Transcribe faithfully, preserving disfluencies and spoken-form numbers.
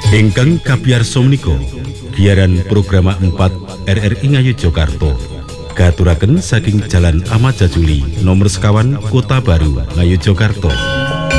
Ingkang kabiyarsa menika giaran programa empat R R I Ngayogyakarta katuraken saking Jalan Ahmad Jajuli nomor sekawan Kota Baru Ngayogyakarta.